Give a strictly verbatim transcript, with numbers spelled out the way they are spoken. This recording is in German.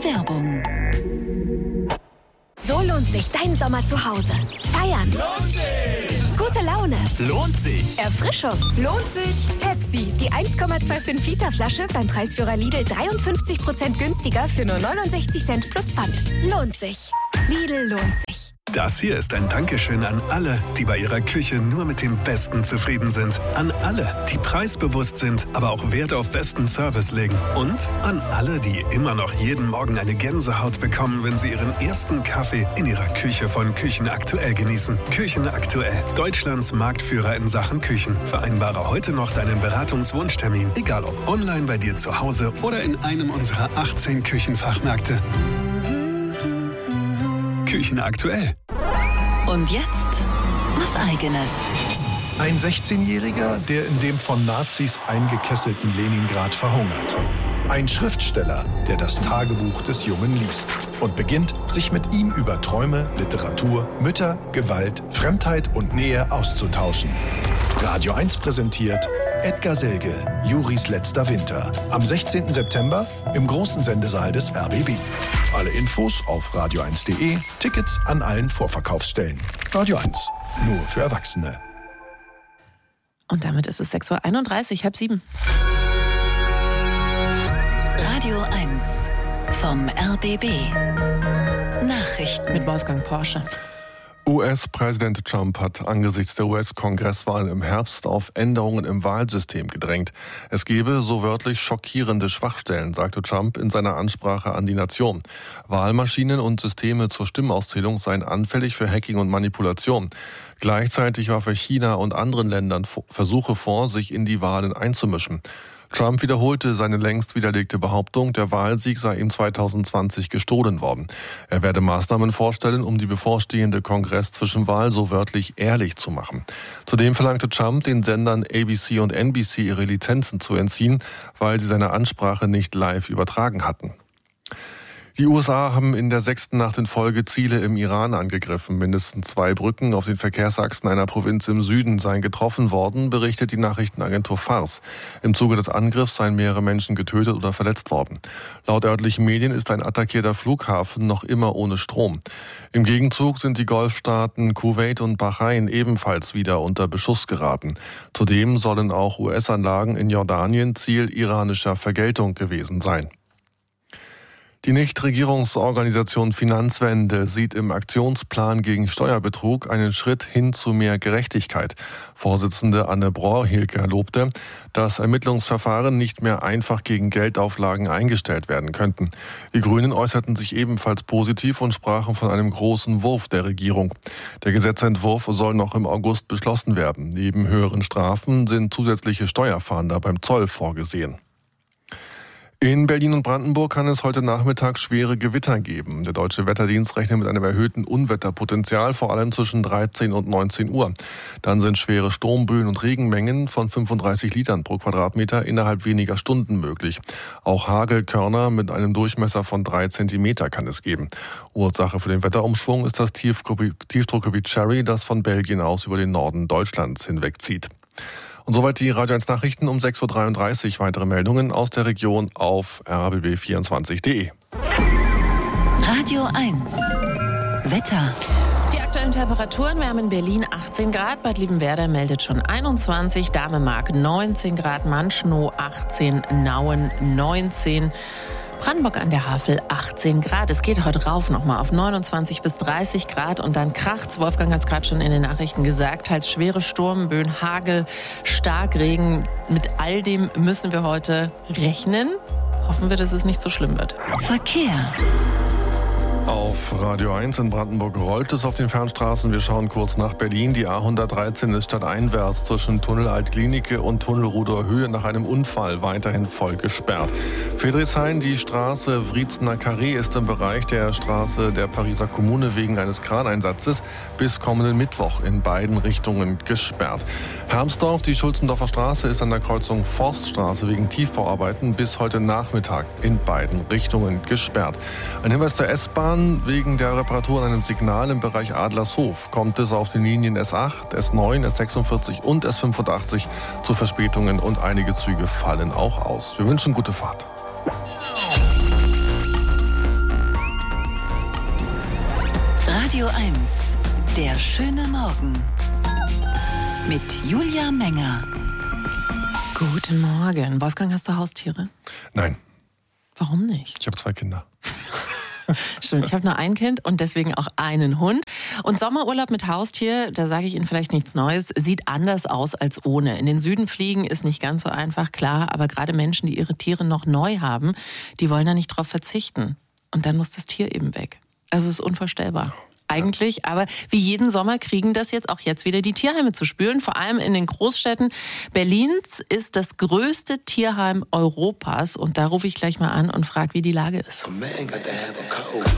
Werbung. So lohnt sich dein Sommer zu Hause. Feiern. Lohnt sich. Gute Laune. Lohnt sich. Erfrischung. Lohnt sich. Pepsi. Die eins Komma fünfundzwanzig Liter Flasche beim Preisführer Lidl dreiundfünfzig Prozent günstiger für nur neunundsechzig Cent plus Pfand. Lohnt sich. Lidl lohnt sich. Das hier ist ein Dankeschön an alle, die bei ihrer Küche nur mit dem Besten zufrieden sind. An alle, die preisbewusst sind, aber auch Wert auf besten Service legen. Und an alle, die immer noch jeden Morgen eine Gänsehaut bekommen, wenn sie ihren ersten Kaffee in ihrer Küche von Küchen Aktuell genießen. Küchen Aktuell, Deutschlands Marktführer in Sachen Küchen. Vereinbare heute noch deinen Beratungswunschtermin, egal ob online bei dir zu Hause oder in einem unserer achtzehn Küchenfachmärkte. Küchen Aktuell. Und jetzt was Eigenes. Ein sechzehnjähriger, der in dem von Nazis eingekesselten Leningrad verhungert. Ein Schriftsteller, der das Tagebuch des Jungen liest und beginnt, sich mit ihm über Träume, Literatur, Mütter, Gewalt, Fremdheit und Nähe auszutauschen. Radio eins präsentiert Edgar Selge, Juris letzter Winter. Am sechzehnten September im großen Sendesaal des R B B. Alle Infos auf radio eins punkt de, Tickets an allen Vorverkaufsstellen. Radio eins, nur für Erwachsene. Und damit ist es sechs Uhr einunddreißig, halb sieben. Radio eins vom R B B. Nachrichten Mit Wolfgang Porsche. U S-Präsident Trump hat angesichts der U S-Kongresswahlen im Herbst auf Änderungen im Wahlsystem gedrängt. Es gebe so wörtlich schockierende Schwachstellen, sagte Trump in seiner Ansprache an die Nation. Wahlmaschinen und Systeme zur Stimmauszählung seien anfällig für Hacking und Manipulation. Gleichzeitig warf er China und anderen Ländern Versuche vor, sich in die Wahlen einzumischen. Trump wiederholte seine längst widerlegte Behauptung, der Wahlsieg sei ihm zweitausendzwanzig gestohlen worden. Er werde Maßnahmen vorstellen, um die bevorstehende Kongress-Zwischenwahl so wörtlich ehrlich zu machen. Zudem verlangte Trump, den Sendern A B C und N B C ihre Lizenzen zu entziehen, weil sie seine Ansprache nicht live übertragen hatten. Die U S A haben in der sechsten Nacht in Folge Ziele im Iran angegriffen. Mindestens zwei Brücken auf den Verkehrsachsen einer Provinz im Süden seien getroffen worden, berichtet die Nachrichtenagentur Fars. Im Zuge des Angriffs seien mehrere Menschen getötet oder verletzt worden. Laut örtlichen Medien ist ein attackierter Flughafen noch immer ohne Strom. Im Gegenzug sind die Golfstaaten Kuwait und Bahrain ebenfalls wieder unter Beschuss geraten. Zudem sollen auch U S-Anlagen in Jordanien Ziel iranischer Vergeltung gewesen sein. Die Nichtregierungsorganisation Finanzwende sieht im Aktionsplan gegen Steuerbetrug einen Schritt hin zu mehr Gerechtigkeit. Vorsitzende Anne Brohr-Hilker lobte, dass Ermittlungsverfahren nicht mehr einfach gegen Geldauflagen eingestellt werden könnten. Die Grünen äußerten sich ebenfalls positiv und sprachen von einem großen Wurf der Regierung. Der Gesetzentwurf soll noch im August beschlossen werden. Neben höheren Strafen sind zusätzliche Steuerfahnder beim Zoll vorgesehen. In Berlin und Brandenburg kann es heute Nachmittag schwere Gewitter geben. Der Deutsche Wetterdienst rechnet mit einem erhöhten Unwetterpotenzial, vor allem zwischen dreizehn und neunzehn Uhr. Dann sind schwere Sturmböen und Regenmengen von fünfunddreißig Litern pro Quadratmeter innerhalb weniger Stunden möglich. Auch Hagelkörner mit einem Durchmesser von drei Zentimeter kann es geben. Ursache für den Wetterumschwung ist das Tiefdruckgebiet Cherry, das von Belgien aus über den Norden Deutschlands hinwegzieht. Und soweit die Radio eins Nachrichten um sechs Uhr dreiunddreißig. Weitere Meldungen aus der Region auf r b b vierundzwanzig punkt de. Radio eins Wetter. Die aktuellen Temperaturen, wir haben in Berlin achtzehn Grad, Bad Liebenwerda meldet schon einundzwanzig, Damemark neunzehn Grad, Manschnow achtzehn, Nauen neunzehn, Brandenburg an der Havel achtzehn Grad. Es geht heute rauf nochmal auf neunundzwanzig bis dreißig Grad und dann kracht's. Wolfgang hat es gerade schon in den Nachrichten gesagt. Teils schwere Sturmböen, Hagel, Starkregen. Mit all dem müssen wir heute rechnen. Hoffen wir, dass es nicht so schlimm wird. Verkehr. Auf Radio eins in Brandenburg rollt es auf den Fernstraßen. Wir schauen kurz nach Berlin. Die A hundertdreizehn ist stadteinwärts zwischen Tunnel Altklinike und Tunnel Ruder Höhe nach einem Unfall weiterhin voll gesperrt. Friedrichshain, die Straße Wriezener Carré ist im Bereich der Straße der Pariser Kommune wegen eines Kraneinsatzes bis kommenden Mittwoch in beiden Richtungen gesperrt. Hermsdorf, die Schulzendorfer Straße ist an der Kreuzung Forststraße wegen Tiefbauarbeiten bis heute Nachmittag in beiden Richtungen gesperrt. Ein Hinweis zur S-Bahn. Wegen der Reparatur an einem Signal im Bereich Adlershof kommt es auf den Linien S acht, S neun, S sechsundvierzig und S fünfundachtzig zu Verspätungen und einige Züge fallen auch aus. Wir wünschen gute Fahrt. Radio eins. Der schöne Morgen. Mit Julia Menger. Guten Morgen. Wolfgang, hast du Haustiere? Nein. Warum nicht? Ich habe zwei Kinder. Stimmt, ich habe nur ein Kind und deswegen auch einen Hund. Und Sommerurlaub mit Haustier, da sage ich Ihnen vielleicht nichts Neues, sieht anders aus als ohne. In den Süden fliegen ist nicht ganz so einfach, klar, aber gerade Menschen, die ihre Tiere noch neu haben, die wollen da nicht drauf verzichten. Und dann muss das Tier eben weg. Also es ist unvorstellbar. Eigentlich, aber wie jeden Sommer kriegen das jetzt auch jetzt wieder die Tierheime zu spüren, vor allem in den Großstädten. Berlins ist das größte Tierheim Europas und da rufe ich gleich mal an und frage, wie die Lage ist.